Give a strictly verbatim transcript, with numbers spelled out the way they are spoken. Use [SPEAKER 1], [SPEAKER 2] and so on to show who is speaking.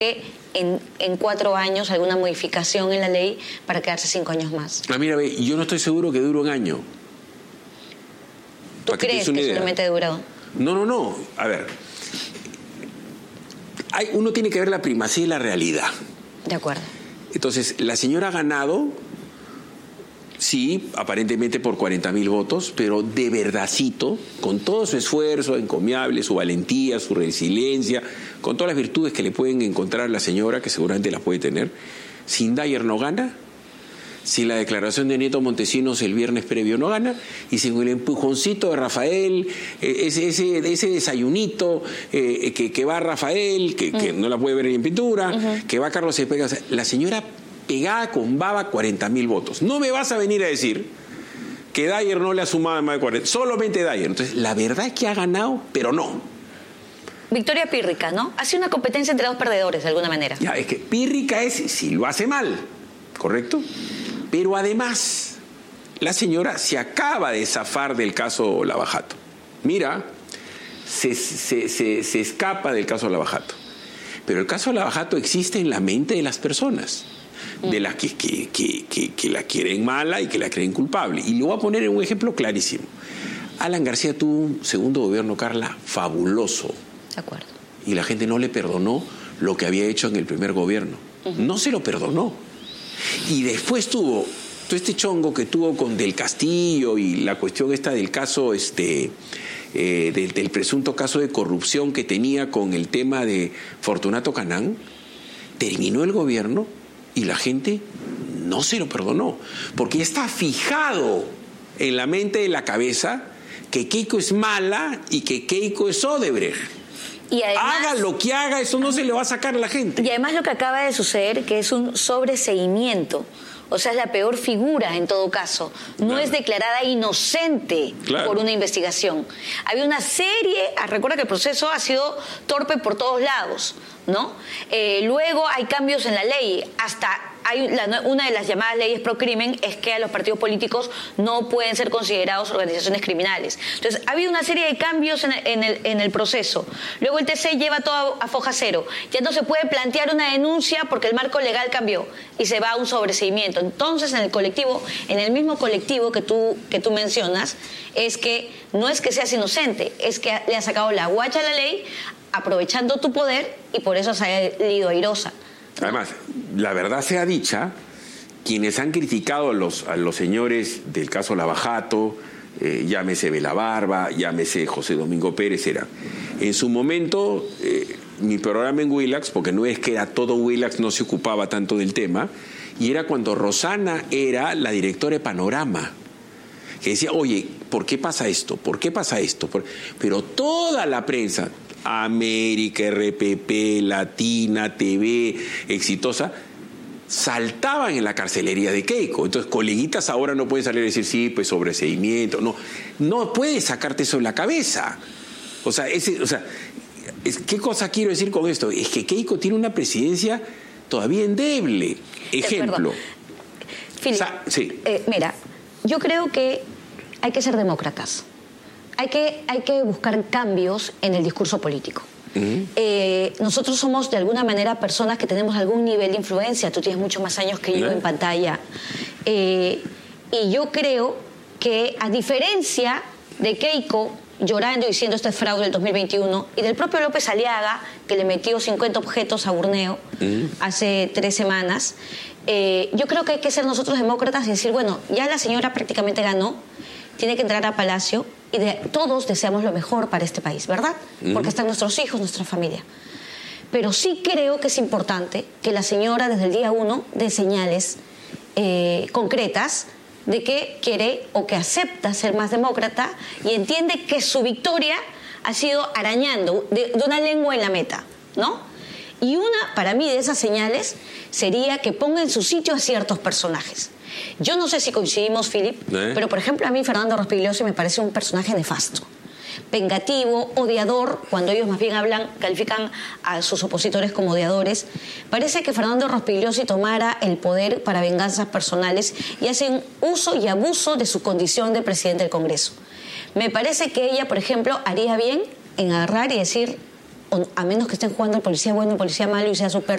[SPEAKER 1] En, en cuatro años alguna modificación en la ley para quedarse cinco años más.
[SPEAKER 2] Ah, mira, ve, yo no estoy seguro que dure un año.
[SPEAKER 1] ¿Tú crees que idea? solamente dura?
[SPEAKER 2] No, no, no. A ver, hay, uno tiene que ver la primacía y la realidad.
[SPEAKER 1] De acuerdo.
[SPEAKER 2] Entonces, la señora ha ganado, sí, aparentemente por cuarenta mil votos, pero de verdadcito, con todo su esfuerzo encomiable, su valentía, su resiliencia, con todas las virtudes que le pueden encontrar la señora, que seguramente las puede tener, sin Dyer no gana, sin la declaración de Nieto Montesinos el viernes previo no gana, y sin el empujoncito de Rafael, eh, ese, ese, ese desayunito eh, que, que va Rafael, que, mm. que no la puede ver en pintura, uh-huh. que va Carlos Cepeda, o sea, la señora pegada con baba cuarenta mil votos. No me vas a venir a decir que Dyer no le ha sumado más de cuarenta, solamente Dyer. Entonces, la verdad es que ha ganado, pero no.
[SPEAKER 1] Victoria pírrica, ¿no? Ha sido una competencia entre dos perdedores, de alguna manera.
[SPEAKER 2] Ya, es que pírrica es si lo hace mal, ¿correcto? Pero además, la señora se acaba de zafar del caso Lavajato. Mira, se, se, se, se escapa del caso Lavajato. Pero el caso Lavajato existe en la mente de las personas, de las que, que, que, que, que la quieren mala y que la creen culpable. Y lo voy a poner en un ejemplo clarísimo. Alan García tuvo un segundo gobierno, Carla, fabuloso.
[SPEAKER 1] De acuerdo.
[SPEAKER 2] Y la gente no le perdonó lo que había hecho en el primer gobierno. Uh-huh. No se lo perdonó. Y después tuvo todo este chongo que tuvo con Del Castillo y la cuestión esta del caso, este, eh, del, del presunto caso de corrupción que tenía con el tema de Fortunato Canán. Terminó el gobierno y la gente no se lo perdonó. Porque está fijado en la mente de la cabeza que Keiko es mala y que Keiko es Odebrecht.
[SPEAKER 1] Y además,
[SPEAKER 2] haga lo que haga, eso no se le va a sacar a la gente.
[SPEAKER 1] Y además lo que acaba de suceder, que es un sobreseimiento. O sea, es la peor figura en todo caso. No claro. es declarada inocente claro. por una investigación. Había una serie, recuerda que el proceso ha sido torpe por todos lados, ¿no? Eh, luego hay cambios en la ley, hasta hay la, una de las llamadas leyes pro crimen es que a los partidos políticos no pueden ser considerados organizaciones criminales. Entonces, ha habido una serie de cambios en el, en el, en el proceso. Luego el T C lleva todo a, a foja cero. Ya no se puede plantear una denuncia porque el marco legal cambió y se va a un sobreseimiento. Entonces, en el colectivo, en el mismo colectivo que tú, que tú mencionas, es que no es que seas inocente, es que le has sacado la guacha a la ley aprovechando tu poder y por eso se ha salido airosa.
[SPEAKER 2] Además, la verdad sea dicha, quienes han criticado a los, a los señores del caso Lavajato, eh, llámese Belabarba, llámese José Domingo Pérez, era en su momento eh, mi programa en Willax, porque no es que era todo Willax, no se ocupaba tanto del tema, y era cuando Rosana era la directora de Panorama, que decía, oye, ¿por qué pasa esto? ¿Por qué pasa esto? Pero toda la prensa, América, R P P, Latina, T V, Exitosa, saltaban en la carcelería de Keiko. Entonces, coleguitas ahora no pueden salir a decir, sí, pues sobreseimiento. No, no puedes sacarte eso en la cabeza. O sea, ese, o sea es, ¿qué cosa quiero decir con esto? Es que Keiko tiene una presidencia todavía endeble. Ejemplo.
[SPEAKER 1] Philip, Sa sí. eh, mira, yo creo que hay que ser demócratas. Hay que, hay que buscar cambios en el discurso político. Uh-huh. eh, nosotros somos de alguna manera personas que tenemos algún nivel de influencia. Tú tienes muchos más años que yo uh-huh. en pantalla. Eh, y yo creo que a diferencia de Keiko llorando y diciendo esto es fraude del dos mil veintiuno y del propio López Aliaga que le metió cincuenta objetos a Burneo uh-huh. hace tres semanas, eh, yo creo que hay que ser nosotros demócratas y decir, bueno, ya la señora prácticamente ganó, tiene que entrar a Palacio y de, todos deseamos lo mejor para este país, ¿verdad? Uh-huh. Porque están nuestros hijos, nuestra familia. Pero sí creo que es importante que la señora desde el día uno dé señales eh, concretas de que quiere o que acepta ser más demócrata y entiende que su victoria ha sido arañando de, de una lengua en la meta, ¿no? Y una, para mí, de esas señales sería que ponga en su sitio a ciertos personajes. Yo no sé si coincidimos, Philip, ¿Eh? pero por ejemplo a mí Fernando Rospigliosi me parece un personaje nefasto, vengativo, odiador, cuando ellos más bien hablan, califican a sus opositores como odiadores. Parece que Fernando Rospigliosi tomara el poder para venganzas personales y hacen uso y abuso de su condición de presidente del Congreso. Me parece que ella, por ejemplo, haría bien en agarrar y decir, a menos que estén jugando el policía bueno, el policía malo y sea su perro,